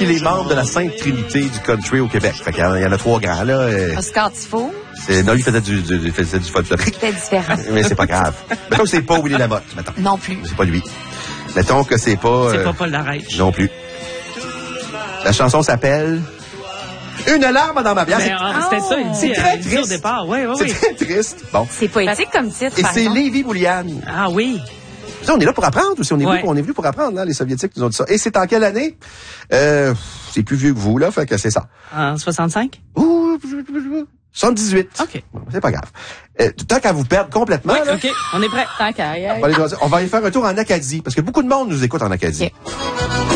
qu'il est membre de la Sainte Trinité du country au Québec. Fait qu'il y en a 3 grands, là. Oscar Tifo. Non, lui, il faisait du folklorique. C'était différent. Mais c'est pas grave. Mettons que c'est pas Willy Lamotte, mettons. Non plus. C'est pas lui. Mettons que c'est pas... C'est pas Paul Larèche. Non plus. La chanson s'appelle... Une larme dans ma bière. C'était ça, il dit, très il dit au triste. départ. Oui. C'est très triste. Bon. C'est poétique comme titre, Et par c'est exemple. Lévi Boulian. Ah oui. Ça, on est là pour apprendre aussi. On est Ouais. venu pour apprendre, là. Les Soviétiques nous ont dit ça. Et c'est en quelle année? C'est plus vieux que vous, là. Fait que c'est ça. En 65? Ouh, 78. OK. Bon, c'est pas grave. Tant qu'à vous perdre complètement, Oui, là, OK. On est prêt. Tant qu'à y aller. on va aller faire un tour en Acadie. Parce que beaucoup de monde nous écoute en Acadie. OK.